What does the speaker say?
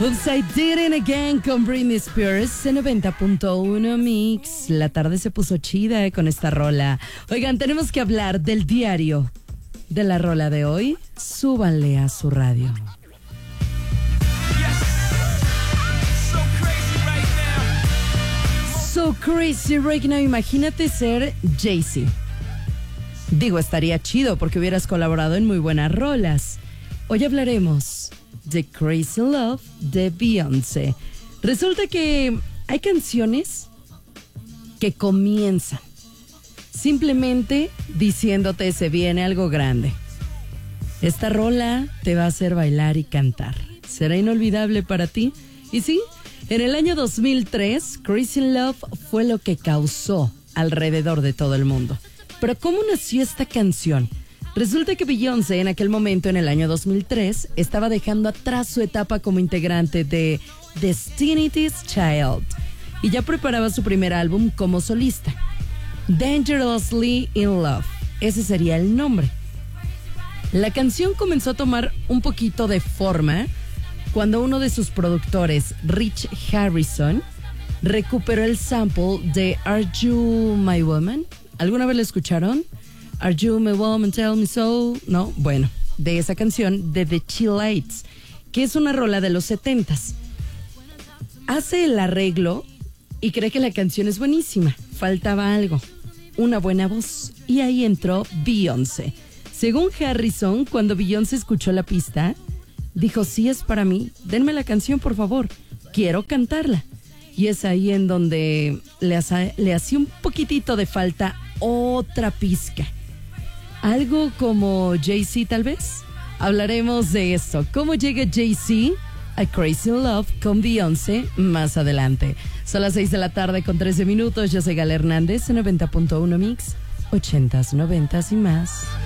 Upside Down Again con Britney Spears en 90.1 Mix. La tarde se puso chida con esta rola. Oigan, tenemos que hablar del diario de la rola de hoy. Súbanle a su radio. So crazy right now. Imagínate ser Jay-Z. Digo, estaría chido porque hubieras colaborado en muy buenas rolas. Hoy hablaremos de Crazy Love de Beyoncé. Resulta que hay canciones que comienzan simplemente diciéndote se viene algo grande. Esta rola te va a hacer bailar y cantar. ¿Será inolvidable para ti? Y sí, en el año 2003, Crazy Love fue lo que causó alrededor de todo el mundo. Pero ¿cómo nació esta canción? Resulta que Beyoncé en aquel momento, en el año 2003, estaba dejando atrás su etapa como integrante de Destiny's Child y ya preparaba su primer álbum como solista, Dangerously in Love. Ese sería el nombre. La canción comenzó a tomar un poquito de forma cuando uno de sus productores, Rich Harrison, recuperó el sample de Are You My Woman? ¿Alguna vez lo escucharon? Are You My Woman? Tell Me So. No, bueno, de esa canción de The Chillates, que es una rola de los 70s. Hace el arreglo y cree que la canción es buenísima. Faltaba algo, una buena voz. Y ahí entró Beyoncé. Según Harrison, cuando Beyoncé escuchó la pista, dijo, sí es para mí, denme la canción por favor, quiero cantarla. Y es ahí en donde le hacía un poquitito de falta otra pizca. Algo como Jay-Z tal vez. Hablaremos de eso. ¿Cómo llega Jay-Z a Crazy Love con Beyoncé más adelante? Son las 6 de la tarde con 13 minutos. Yo soy Gala Hernández en 90.1 Mix, 80s, 90s y más.